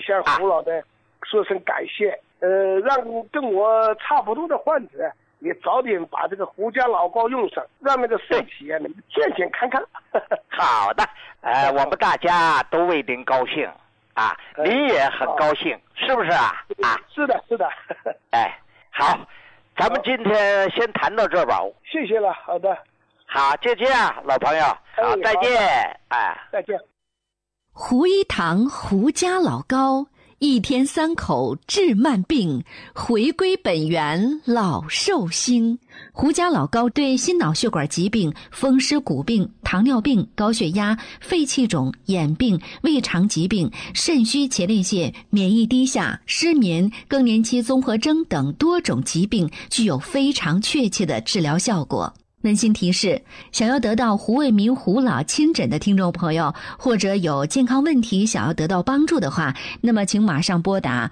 向胡老的说声感谢。让跟我差不多的患者也早点把这个胡家老膏用上，让那个身体能健健康康。 好的，我们大家都为您高兴啊，您也很高兴，是不是啊？啊， 是的，是的。 哎，好，咱们今天先谈到这吧。 谢谢了，好的。 好，就这样，老朋友，好，再见，哎， 再见。 胡一堂胡家老膏。1天3口治慢病，回归本源老寿星。胡家老膏对心脑血管疾病、风湿骨病、糖尿病、高血压、肺气肿、眼病、胃肠疾病、肾虚前列腺、免疫低下、失眠、更年期综合征等多种疾病具有非常确切的治疗效果。温馨提示，想要得到胡卫民胡老亲诊的听众朋友，或者有健康问题想要得到帮助的话，那么请马上拨打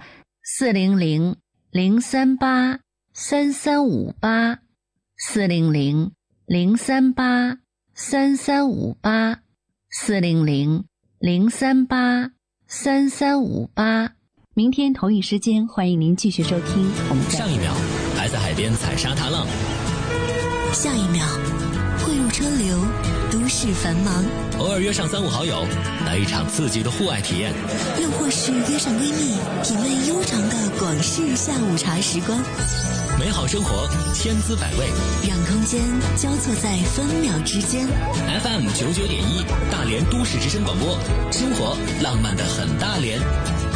400-038-3358 400-038-3358 400-038-3358。明天同一时间，欢迎您继续收听。我们上一秒还在海边踩沙滩浪， 下一秒汇入车流，都市繁忙， 偶尔约上3、5好友，来一场刺激的户外体验， 又或是约上闺蜜，品味悠长的广式下午茶时光。 美好生活千姿百味， 让空间交错在分秒之间。 FM 99.1大连都市之声广播，生活浪漫的很大连。